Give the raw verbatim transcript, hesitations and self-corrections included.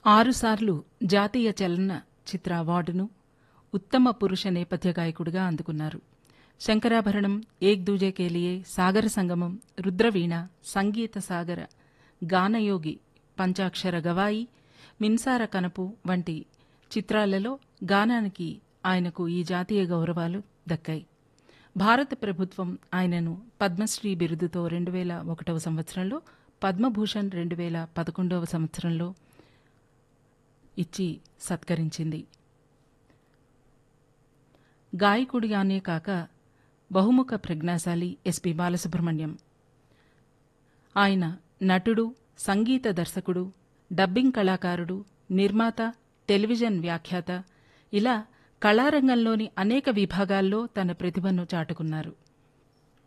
ఆరుసార్లు జాతీయ చలన చిత్ర అవార్డును, ఉత్తమ పురుష నేపథ్య గాయకుడిగా అందుకున్నారు. శంకరాభరణం, ఏక్ దూజే కేలియే, సాగర సంగమం, రుద్రవీణ, సంగీత సాగర, గానయోగి, పంచాక్షర గవాయి, మిన్సార కనపు వంటి చిత్రాలలో గానానికి ఆయనకు ఈ జాతీయ గౌరవాలు దక్కాయి. భారత ప్రభుత్వం ఆయనను పద్మశ్రీ బిరుదుతో రెండు వేల ఒకటవ సంవత్సరంలో, పద్మభూషణ్ రెండు వేల పదకొండవ సంవత్సరంలో ఇచ్చి సత్కరించింది. గాయకుడిగానే కాక బహుముఖ ప్రజ్ఞాశాలి ఎస్పి బాలసుబ్రహ్మణ్యం. ఆయన నటుడు, సంగీత దర్శకుడు, డబ్బింగ్ కళాకారుడు, నిర్మాత, టెలివిజన్ వ్యాఖ్యాత, ఇలా కళారంగంలోని అనేక విభాగాల్లో తన ప్రతిభను చాటుకున్నారు.